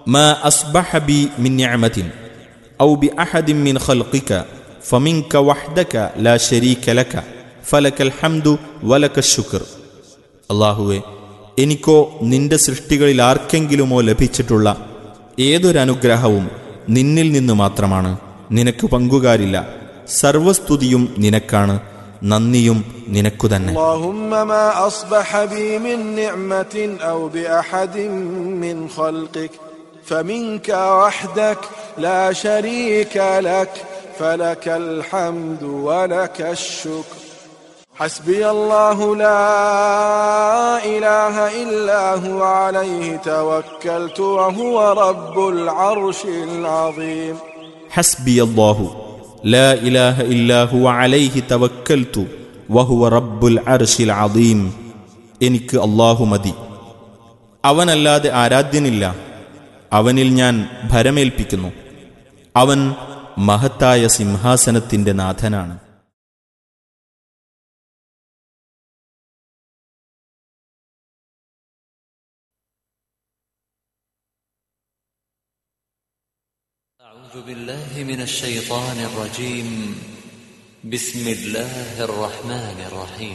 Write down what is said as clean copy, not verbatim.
മാ അസ്ബഹ ബി മിൻ നിഅമതിൻ ഔ ബി അഹദിൻ മിൻ ഖൽഖിക ഫമിൻക വഹ്ദക ലാ ശരീക ലക ഫലകൽ ഹംദു വലകൽ ശുക്ർ. അല്ലാഹുവേ, എനിക്കോ നിന്റെ സൃഷ്ടികളിൽ ആർക്കെങ്കിലുമോ ലഭിച്ചിട്ടുള്ള ഏതൊരനുഗ്രഹവും നിന്നിൽ നിന്ന് മാത്രമാണ്. നിനക്ക് പങ്കുകാരില്ല. സർവസ്തുതിയും നിനക്കാണ്, നന്ദിയും നിനക്കു തന്നെ. اللهم ما أصبح بي من نعمة أو بأحد من خلقك فمنك وحدك لا شريك لك فلك الحمد ولك الشكر. حسبي الله لا إله إلا هو عليه توكلت وهو رب العرش العظيم. حسبي الله لا إله إلا هو عليه توكلت وهو رب العرش العظيم. എനിക്ക് അല്ലാഹു മതി, അവനല്ലാതെ ആരാധ്യനില്ല. അവനിൽ ഞാൻ ഭരമേൽപ്പിക്കുന്നു. അവൻ മഹത്തായ സിംഹാസനത്തിന്റെ നാഥനാണ്. أعوذ بالله من الشيطان الرجيم. بسم الله الرحمن الرحيم.